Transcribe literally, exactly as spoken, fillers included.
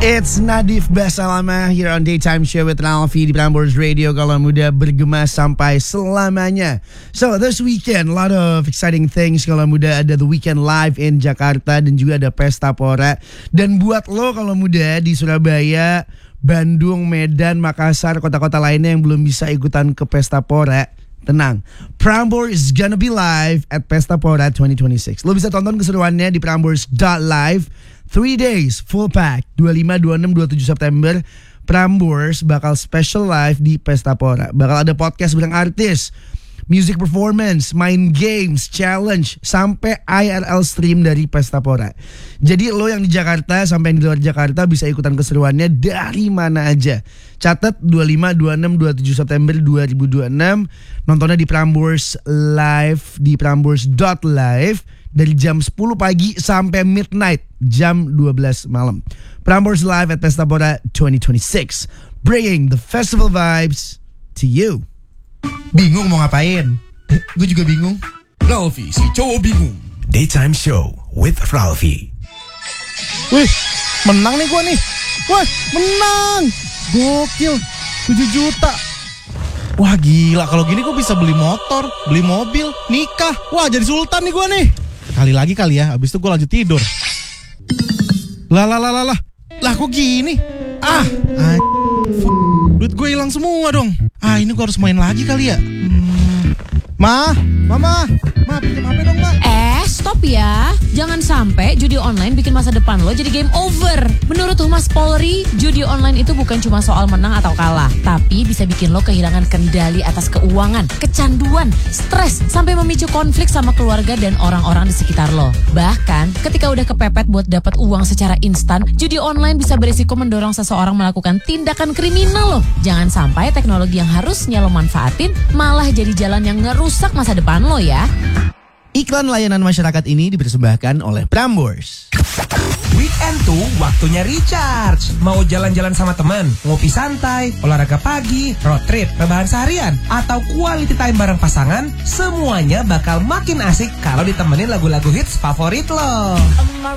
It's Nadif Basalama here on Daytime Show with Ralphie di Prambors Radio. Kalau muda bergema sampai selamanya. So this weekend, a lot of exciting things. Kalau muda ada The Weekend Live in Jakarta dan juga ada Pesta Pora. Dan buat lo kalau muda di Surabaya, Bandung, Medan, Makassar, kota-kota lainnya yang belum bisa ikutan ke Pesta Pora, tenang, Prambors is gonna be live at Pesta Pora twenty twenty-six. Lo bisa tonton keseruannya di prambors dot live. Three days, full pack, dua puluh lima, dua puluh enam, dua puluh tujuh September. Prambors bakal special live di Pesta Pora. Bakal ada podcast bareng artis, music performance, main games, challenge, sampai I R L stream dari Pesta Pora. Jadi lo yang di Jakarta sampai yang di luar Jakarta bisa ikutan keseruannya dari mana aja. Catat dua puluh lima, dua puluh enam, dua puluh tujuh September dua ribu dua puluh enam. Nontonnya di Prambors Live di prambors dot live dari jam sepuluh pagi sampai midnight jam dua belas malam. Prambors Live at Pesta Pora twenty twenty-six, bringing the festival vibes to you. Bingung mau ngapain? Gue juga bingung. Ralphie, si cowok bingung. Daytime Show with Ralphie. Wih, menang nih gue nih. Wah, menang. Gokil, tujuh juta. Wah gila, kalau gini gue bisa beli motor, beli mobil, nikah. Wah jadi sultan nih gue nih. Kali lagi kali ya, abis itu gue lanjut tidur. Lah lah lah lah lah. Lah kok gini? Ah, ah duit gue hilang semua dong. Ah ini gue harus main lagi kali ya. hmm. Ma, mama, ma pinjam H P dong ma. Eh stop ya. Jangan sampai judi online bikin masa depan lo jadi game over. Menurut Humas Polri, judi online itu bukan cuma soal menang atau kalah, tapi bisa bikin lo kehilangan kendali atas keuangan, kecanduan, stres, sampai memicu konflik sama keluarga dan orang-orang di sekitar lo. Bahkan ketika udah kepepet buat dapat uang secara instan, judi online bisa berisiko mendorong seseorang melakukan tindakan kriminal lo. Jangan sampai teknologi yang harusnya lo manfaatin malah jadi jalan yang ngerusak masa depan lo ya. Iklan layanan masyarakat ini dipersembahkan oleh Prambors. Weekend tuh waktunya recharge. Mau jalan-jalan sama teman, ngopi santai, olahraga pagi, road trip, rebahan seharian, atau quality time bareng pasangan, semuanya bakal makin asik kalau ditemenin lagu-lagu hits favorit lo.